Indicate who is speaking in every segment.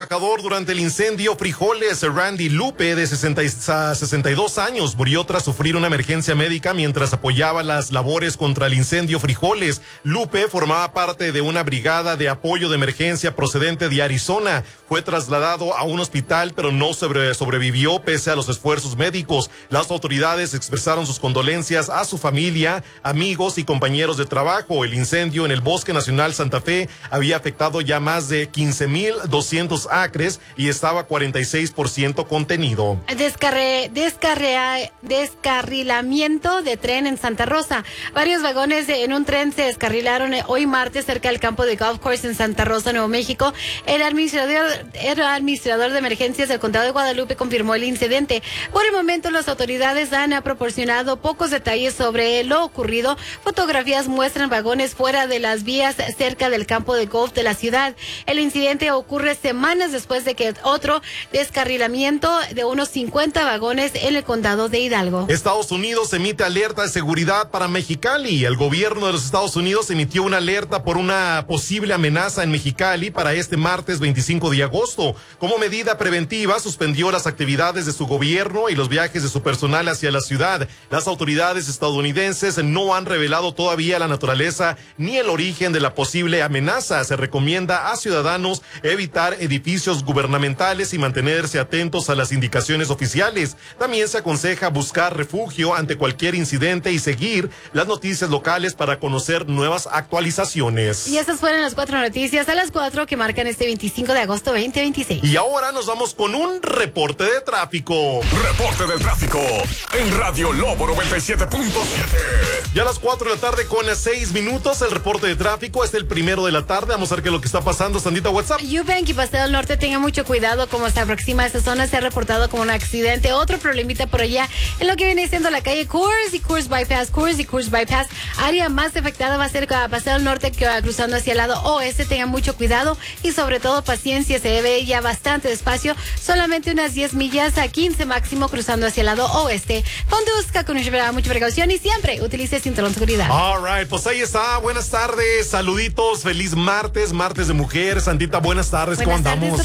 Speaker 1: trabajador durante el incendio Frijoles. Randy Lupe, de 62 años, murió tras sufrir una emergencia médica mientras apoyaba las labores contra el incendio Frijoles. Lupe formaba parte de una brigada de apoyo de emergencia procedente de Arizona. Fue trasladado a un hospital, pero no sobrevivió pese a los esfuerzos médicos. Las autoridades expresaron sus condolencias a su familia, amigos y compañeros de trabajo. El incendio en el Bosque Nacional Santa Fe había afectado ya más de 15,200 acres y estaba 46% contenido.
Speaker 2: Descarrilamiento de tren en Santa Rosa. Varios vagones en un tren se descarrilaron hoy martes cerca del campo de golf course en Santa Rosa, Nuevo México. El administrador de emergencias del condado de Guadalupe confirmó el incidente. Por el momento, las autoridades han proporcionado pocos detalles sobre lo ocurrido. Fotografías muestran vagones fuera de las vías cerca del campo de golf de la ciudad. El incidente ocurre semanas después de que otro descarrilamiento de unos 50 vagones en el condado de Hidalgo.
Speaker 1: Estados Unidos emite alerta de seguridad para Mexicali. El gobierno de los Estados Unidos emitió una alerta por una posible amenaza en Mexicali para este martes 25 de agosto. Como medida preventiva, suspendió las actividades de su gobierno y los viajes de su personal hacia la ciudad. Las autoridades estadounidenses no han revelado todavía la naturaleza ni el origen de la posible amenaza. Se recomienda a ciudadanos evitar edificios gubernamentales y mantenerse atentos a las indicaciones oficiales. También se aconseja buscar refugio ante cualquier incidente y seguir las noticias locales para conocer nuevas actualizaciones.
Speaker 2: Y esas fueron las 4 noticias a las 4 que marcan este 25 de agosto 2026.
Speaker 1: Y ahora nos vamos con un reporte de tráfico.
Speaker 3: Reporte del tráfico en Radio Lobo 97.7.
Speaker 1: Ya a las 4 de la tarde con 6 minutos, el reporte de tráfico es el 1 de la tarde. Vamos a ver qué es lo que está pasando. Sandita, WhatsApp.
Speaker 2: Eubank y Paseo del Norte, tenga mucho cuidado como se aproxima a esta zona. Se ha reportado como un accidente. Otro problemita por allá en lo que viene siendo la calle Coors y Coors Bypass. Área más afectada va a ser Paseo del Norte, que va cruzando hacia el lado oeste. Tengan mucho cuidado y sobre todo paciencia. Se ve ya bastante despacio. Solamente unas 10 millas a 15 máximo cruzando hacia el lado oeste. Conduzca con mucha precaución y siempre utilice cinturón de seguridad.
Speaker 1: All right, pues ahí está. Buenas tardes, saluditos, feliz martes de mujer. Sandita, buenas tardes, ¿cómo andamos?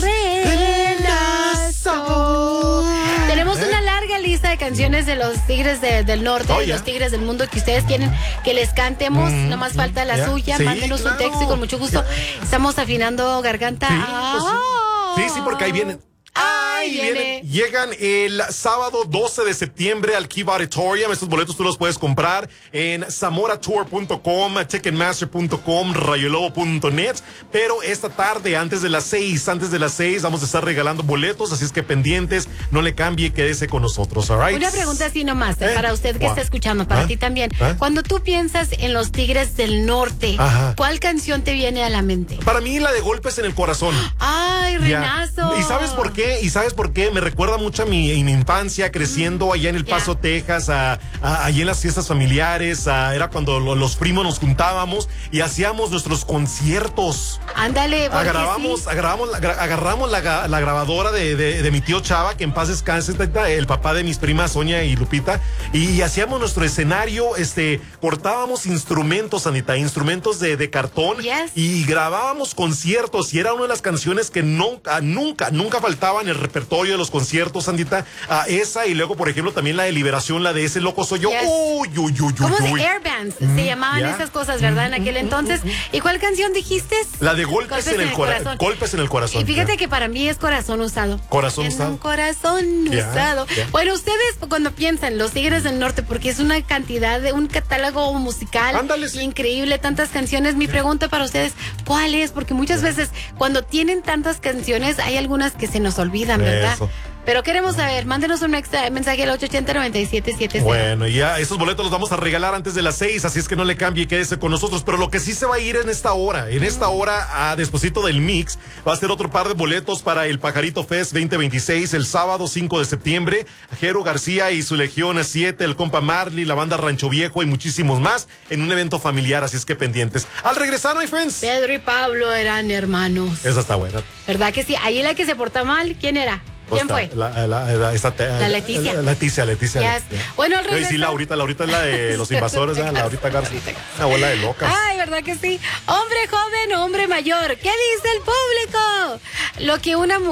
Speaker 2: Tenemos una larga lista de canciones de los Tigres del Norte, de los Tigres del Mundo que ustedes quieren que les cantemos. No más falta la suya. Sí, mándenos un texto y con mucho gusto estamos afinando garganta.
Speaker 1: Sí, porque ahí vienen. Llegan el sábado 12 de septiembre al Kiva Auditorium. Estos boletos tú los puedes comprar en zamoratour.com, ticketmaster.com, rayolobo.net. Pero esta tarde, antes de las 6, vamos a estar regalando boletos. Así es que pendientes, no le cambie, quédese con nosotros, all right?
Speaker 2: Una pregunta así nomás, para usted que está escuchando, para ti también. Cuando tú piensas en los Tigres del Norte, ¿cuál canción te viene a la mente?
Speaker 1: Para mí, la de Golpes en el Corazón.
Speaker 2: ¡Ay, Renazo!
Speaker 1: ¿Y sabes por qué? Me recuerda mucho a mi infancia creciendo allá en El Paso, Texas, allá en las fiestas familiares. Era cuando los primos nos juntábamos y hacíamos nuestros conciertos.
Speaker 2: Ándale,
Speaker 1: agarramos la grabadora de mi tío Chava, que en paz descanse, el papá de mis primas Sonia y Lupita, y hacíamos nuestro escenario, cortábamos instrumentos, Anita, instrumentos de cartón, y grabábamos conciertos, y era una de las canciones que nunca faltaba en el repertorio de los conciertos, Sandita. Esa, y luego, por ejemplo, también la de Liberación, la de Ese Loco Soy Yo.
Speaker 2: ¿Cómo de Airbands? Se llamaban esas cosas, ¿verdad? En aquel entonces. ¿Y cuál canción dijiste?
Speaker 1: La de Golpes en el Corazón. Golpes en el Corazón.
Speaker 2: Y fíjate que para mí es Corazón Usado.
Speaker 1: Corazón Usado.
Speaker 2: Un corazón usado. Bueno, ustedes cuando piensan los Tigres del Norte, porque es una cantidad de un catálogo musical increíble, tantas canciones. Mi pregunta para ustedes, ¿cuál es? Porque muchas veces cuando tienen tantas canciones hay algunas que se nos olvidan, ¿verdad? Pero queremos saber, mándenos un mensaje al 880-9770.
Speaker 1: Bueno, ya esos boletos los vamos a regalar antes de las 6, así es que no le cambie, quédese con nosotros. Pero lo que sí se va a ir en esta hora, despuesito del mix, va a ser otro par de boletos para el Pajarito Fest 2026, el sábado 5 de septiembre. Jero García y su Legión 7, el compa Marley, la banda Rancho Viejo y muchísimos más en un evento familiar, así es que pendientes. Al regresar, my friends.
Speaker 2: Pedro y Pablo eran hermanos.
Speaker 1: Esa está buena.
Speaker 2: ¿Verdad que sí? Ahí la que se porta mal, ¿quién era? ¿Quién fue?
Speaker 1: La
Speaker 2: Leticia.
Speaker 1: Leticia.
Speaker 2: Bueno, al regresar.
Speaker 1: Sí, Laurita es la de los invasores, Laurita García. Una bola de locas.
Speaker 2: Ay, ¿verdad que sí? Hombre joven, hombre mayor. ¿Qué dice el público? Lo que una mujer